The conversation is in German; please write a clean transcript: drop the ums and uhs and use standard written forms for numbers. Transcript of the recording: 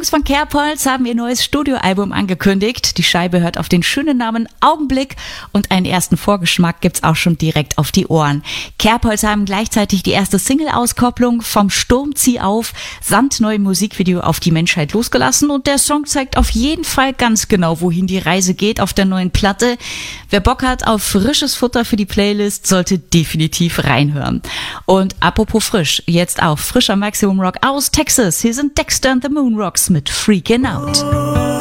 Jungs von Kerbholz haben ihr neues Studioalbum angekündigt. Die Scheibe hört auf den schönen Namen Augenblick und einen ersten Vorgeschmack gibt's auch schon direkt auf die Ohren. Kerbholz haben gleichzeitig die erste Single-Auskopplung vom Sturm zieh auf samt neuem Musikvideo auf die Menschheit losgelassen und der Song zeigt auf jeden Fall ganz genau, wohin die Reise geht auf der neuen Platte. Wer Bock hat auf frisches Futter für die Playlist, sollte definitiv reinhören. Und apropos frisch, jetzt auch frischer Maximum Rock aus Texas. Hier sind Dexter and the Moonrocks mit Freakin' Out.